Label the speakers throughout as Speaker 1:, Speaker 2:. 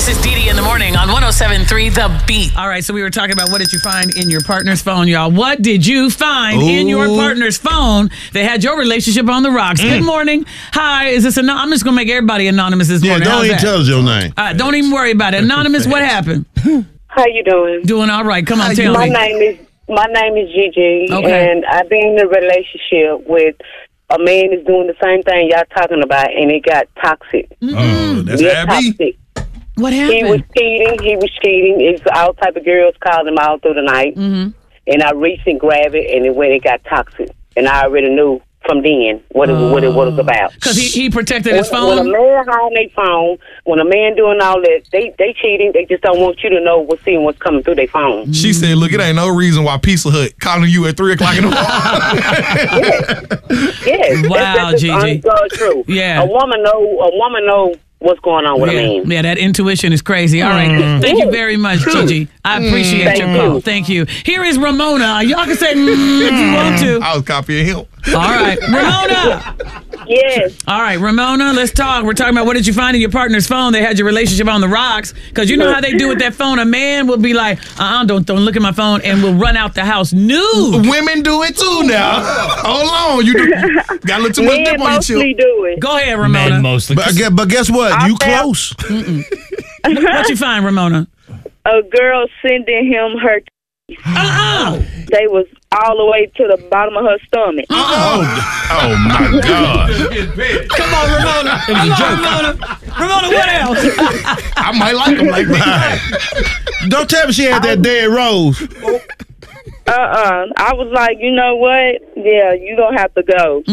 Speaker 1: This is Dee Dee in the morning on 107.3 The Beat.
Speaker 2: All right, so we were talking about what did you find in your partner's phone, y'all. What did you find in your partner's phone that had your relationship on the rocks? Good morning. Hi, is this anonymous? I'm just going to make everybody anonymous this morning.
Speaker 3: Don't even tell us your name.
Speaker 2: All right, don't even worry about it. Anonymous, what happened?
Speaker 4: How you doing?
Speaker 2: Doing all right. Come on, tell me.
Speaker 4: My name is Gigi,
Speaker 2: Okay.
Speaker 4: and I've been in a relationship with a man is doing the same thing y'all talking about, and it got toxic.
Speaker 3: Oh, that's
Speaker 4: Real
Speaker 3: Abby?
Speaker 4: toxic.
Speaker 2: What happened?
Speaker 4: He was cheating. It's all type of girls called him out through the night. And I reached and grabbed it, and it got toxic. And I already knew from then what it was about.
Speaker 2: Because he protected his
Speaker 4: When
Speaker 2: phone?
Speaker 4: a man hiding their phone, when a man doing all that, they cheating. They just don't want you to know what's coming through their phone.
Speaker 3: She said, look, it ain't no reason why Pizza Hut calling you at 3 o'clock in the morning.
Speaker 4: Yes.
Speaker 2: Wow,
Speaker 4: that's
Speaker 2: Gigi.
Speaker 4: True.
Speaker 2: Yeah.
Speaker 4: A woman know what's going on with a man.
Speaker 2: Yeah, that intuition is crazy. All right. Thank you very much, Gigi. I appreciate
Speaker 4: Thank
Speaker 2: your
Speaker 4: you.
Speaker 2: call. Thank you. Here is Ramona. Y'all can say if you want to.
Speaker 3: I was copying him.
Speaker 2: All right. Ramona.
Speaker 4: Yes.
Speaker 2: All right, Ramona, let's talk. We're talking about what did you find in your partner's phone? They had your relationship on the rocks. Because you know how they do with that phone. A man will be like, don't look at my phone, and will run out the house nude.
Speaker 3: Women do it too now. Hold on. You got a little too much
Speaker 4: Men
Speaker 3: dip on your
Speaker 4: mostly
Speaker 3: chip.
Speaker 4: do it.
Speaker 2: Go ahead, Ramona.
Speaker 5: Men mostly.
Speaker 3: But guess what? You close.
Speaker 2: What you find, Ramona?
Speaker 4: A girl sending him her. They was all the way to the bottom of her stomach.
Speaker 3: Oh my God.
Speaker 2: Come on, Ramona.
Speaker 5: It was a joke.
Speaker 2: Ramona, what else?
Speaker 3: I might like him like that. Don't tell me she had that dead rose.
Speaker 4: I was like, you know what? Yeah, you don't have to go.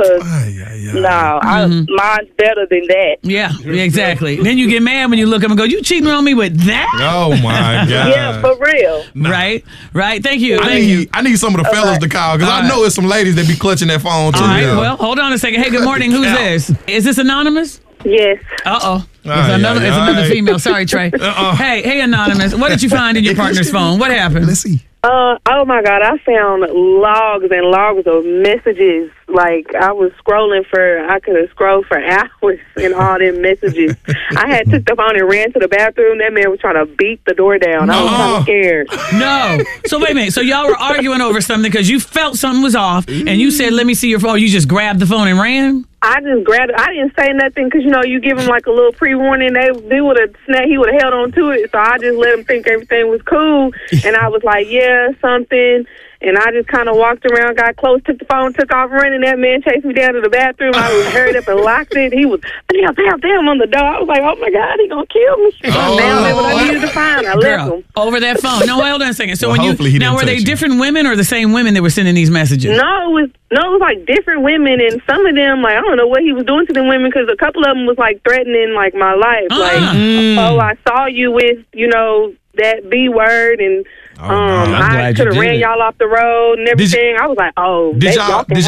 Speaker 4: Mine's better than that.
Speaker 2: Yeah, exactly. Then you get mad when you look up and go, you cheating on me with that?
Speaker 3: Oh my God.
Speaker 4: Yeah, for real.
Speaker 2: Right. Thank you.
Speaker 3: I need some of the fellas to call because I know it's some ladies that be clutching that phone too.
Speaker 2: All right, well, hold on a second. Hey, good morning. Who's this? Is this anonymous?
Speaker 4: Yes.
Speaker 2: Uh-oh. It's another female. Sorry, Trey. Hey, anonymous. What did you find in your partner's phone? What happened?
Speaker 3: Let's see.
Speaker 4: Oh my God, I found logs and logs of messages. Like I was scrolling I could have scrolled for hours and all them messages. I had took the phone and ran to the bathroom. That man was trying to beat the door down. I was kind of scared.
Speaker 2: No. So wait a minute. So y'all were arguing over something because you felt something was off and you said, let me see your phone. You just grabbed the phone and ran?
Speaker 4: I just grabbed it. I didn't say nothing because, you give him like a little pre-warning. They would have he would have held on to it. So I just let him think everything was cool. And I was like, yeah, something. And I just kind of walked around, got close, took the phone, took off running. That man chased me down to the bathroom. I was hurried up and locked it. He was, damn, on the door. I was like, oh, my God, he going to kill me. Now that's what I needed to find. I left him.
Speaker 2: Over that phone. No, hold on a second. So
Speaker 3: Well,
Speaker 2: now were they different women or the same women that were sending these messages?
Speaker 4: No, it was like different women. And some of them, like, I don't know what he was doing to them women because a couple of them was, like, threatening, like, my life. Like, I saw you with, that B word and I could have ran y'all off the road and everything. I was like,
Speaker 3: did y'all